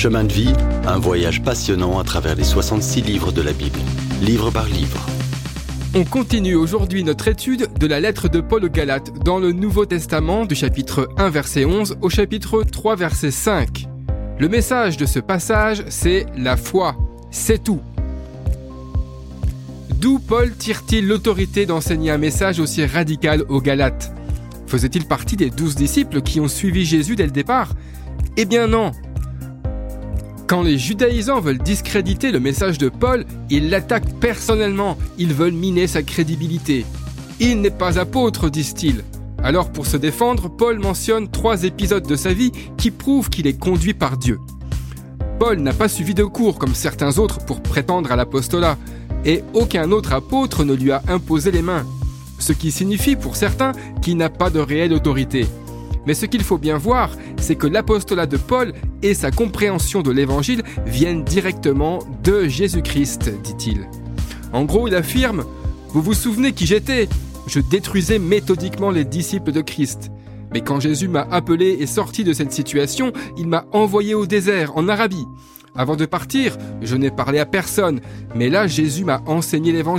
Chemin de vie, un voyage passionnant à travers les 66 livres de la Bible, livre par livre. On continue aujourd'hui notre étude de la lettre de Paul aux Galates dans le Nouveau Testament du chapitre 1 verset 11 au chapitre 3 verset 5. Le message de ce passage, c'est la foi, c'est tout. D'où Paul tire-t-il l'autorité d'enseigner un message aussi radical aux Galates ? Faisait-il partie des 12 disciples qui ont suivi Jésus dès le départ ? Eh bien non. Quand les judaïsants veulent discréditer le message de Paul, ils l'attaquent personnellement, ils veulent miner sa crédibilité. Il n'est pas apôtre, disent-ils. Alors pour se défendre, Paul mentionne 3 épisodes de sa vie qui prouvent qu'il est conduit par Dieu. Paul n'a pas suivi de cours comme certains autres pour prétendre à l'apostolat, et aucun autre apôtre ne lui a imposé les mains. Ce qui signifie pour certains qu'il n'a pas de réelle autorité. Mais ce qu'il faut bien voir, c'est que l'apostolat de Paul et sa compréhension de l'évangile viennent directement de Jésus-Christ, dit-il. En gros, il affirme « Vous vous souvenez qui j'étais ? Je détruisais méthodiquement les disciples de Christ. Mais quand Jésus m'a appelé et sorti de cette situation, il m'a envoyé au désert, en Arabie. Avant de partir, je n'ai parlé à personne, mais là Jésus m'a enseigné l'évangile.